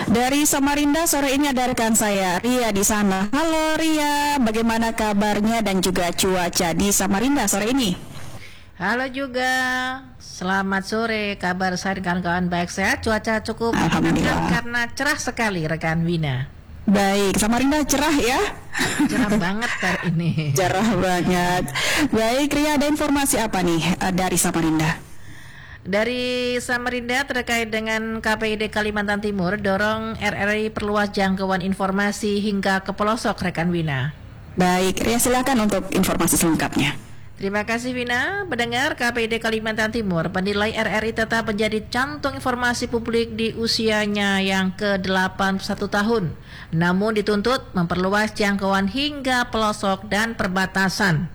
Dari Samarinda sore ini ada rekan saya Ria di sana. Halo Ria, bagaimana kabarnya dan juga cuaca di Samarinda sore ini? Halo juga, selamat sore. Kabar saya dengan kawan baik sehat. Cuaca cukup menyenangkan karena cerah sekali rekan Wina. Baik, Samarinda cerah ya? Cerah banget hari ini. Cerah banget. Baik Ria, ada informasi apa nih dari Samarinda? Dari Samarinda terkait dengan KPID Kalimantan Timur, dorong RRI perluas jangkauan informasi hingga ke pelosok rekan Wina. Baik, Ria silakan untuk informasi selengkapnya. Terima kasih Wina. Mendengar KPID Kalimantan Timur menilai RRI tetap menjadi jantung informasi publik di usianya yang ke-81 tahun. Namun dituntut memperluas jangkauan hingga pelosok dan perbatasan.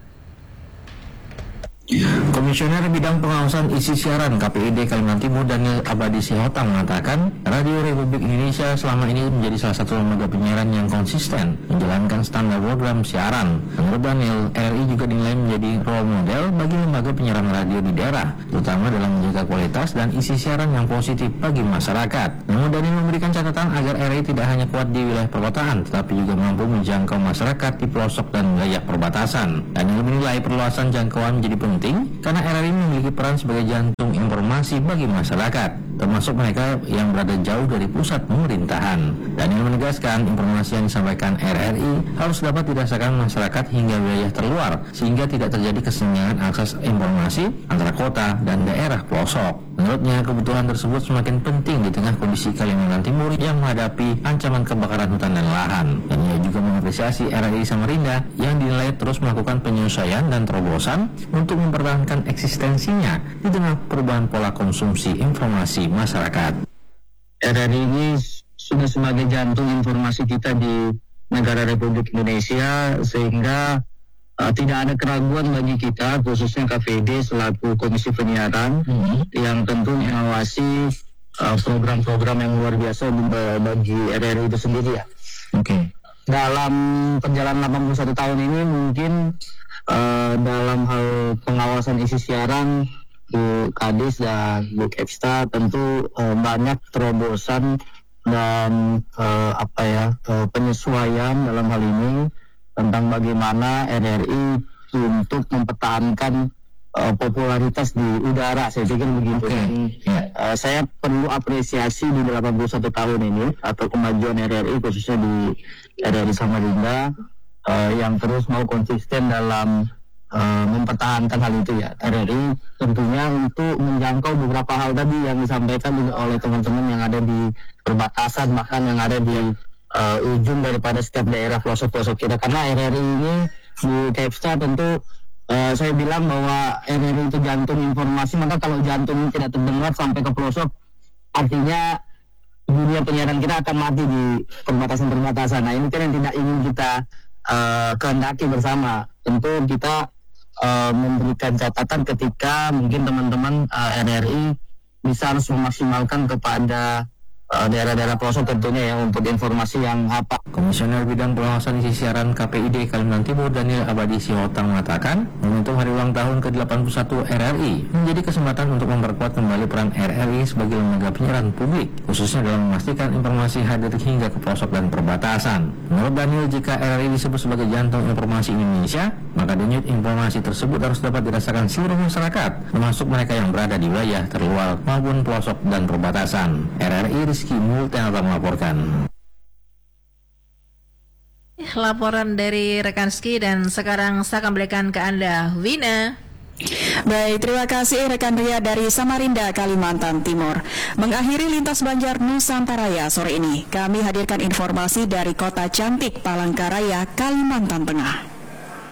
Komisioner Bidang Pengawasan Isi Siaran KPID Kalimantan Timur Daniel Abadi Sihotang mengatakan Radio Republik Indonesia selama ini menjadi salah satu lembaga penyiaran yang konsisten menjalankan standar program siaran. Menurut Daniel, RRI juga dinilai menjadi role model bagi lembaga penyiaran radio di daerah, terutama dalam menjaga kualitas dan isi siaran yang positif bagi masyarakat. Namun Daniel memberikan catatan agar RRI tidak hanya kuat di wilayah perkotaan, tetapi juga mampu menjangkau masyarakat di pelosok dan wilayah perbatasan. Daniel menilai perluasan jangkauan menjadi penting karena RRI memiliki peran sebagai jantung informasi bagi masyarakat, termasuk mereka yang berada jauh dari pusat pemerintahan. Daniel menegaskan informasi yang disampaikan RRI harus dapat dirasakan masyarakat hingga wilayah terluar, sehingga tidak terjadi kesenjangan akses informasi antara kota dan daerah pelosok. Menurutnya, kebutuhan tersebut semakin penting di tengah kondisi Kalimantan Timur yang menghadapi ancaman kebakaran hutan dan lahan. Dan ia juga mengapresiasi RRI Samarinda yang dinilai terus melakukan penyesuaian dan terobosan untuk mempertahankan eksistensinya di tengah perubahan pola konsumsi informasi masyarakat. RRI ini sudah sebagai jantung informasi kita di negara Republik Indonesia, sehingga tidak ada keraguan bagi kita, khususnya KPID selaku Komisi Penyiaran yang tentu mengawasi program-program yang luar biasa bagi RRI itu sendiri ya. Dalam perjalanan 81 tahun ini mungkin dalam hal pengawasan isi siaran Bu Kadis dan Bu Kepsta tentu banyak terobosan dan penyesuaian dalam hal ini tentang bagaimana RRI untuk mempertahankan popularitas di udara. Saya pikir begitu. Saya perlu apresiasi di 81 tahun ini atau kemajuan RRI khususnya di RRI Samarinda yang terus mau konsisten dalam mempertahankan hal itu ya. RRI tentunya untuk menjangkau beberapa hal tadi yang disampaikan juga oleh teman-teman yang ada di perbatasan, bahkan yang ada di ujung daripada setiap daerah pelosok-pelosok kita. Karena RRI ini di Kepsta tentu saya bilang bahwa RRI itu jantung informasi, maka kalau jantung ini tidak terdengar sampai ke pelosok, artinya dunia penyiaran kita akan mati di perbatasan-perbatasan. Nah ini kan yang tidak ingin kita kehendaki bersama. Tentu kita memberikan catatan ketika mungkin teman-teman RRI bisa harus memaksimalkan kepada daerah-daerah pelosok tentunya ya untuk informasi yang apa. Komisioner Bidang Pengawasan Isi Siaran KPID Kalimantan Timur Daniel Abadi Sihotang mengatakan, momentum hari ulang tahun ke-81 RRI menjadi kesempatan untuk memperkuat kembali peran RRI sebagai lembaga penyiaran publik, khususnya dalam memastikan informasi hadir hingga ke pelosok dan perbatasan. Menurut Daniel, jika RRI disebut sebagai jantung informasi Indonesia, maka denyut informasi tersebut harus dapat dirasakan seluruh masyarakat, termasuk mereka yang berada di wilayah terluar maupun pelosok dan perbatasan. RRI Rizky Multianata melaporkan. Laporan dari rekan Ski, dan sekarang saya kembalikan ke Anda, Wina. Baik, terima kasih rekan Ria dari Samarinda, Kalimantan Timur. Mengakhiri Lintas Banjar Nusantara sore ini, kami hadirkan informasi dari Kota Cantik Palangkaraya, Kalimantan Tengah.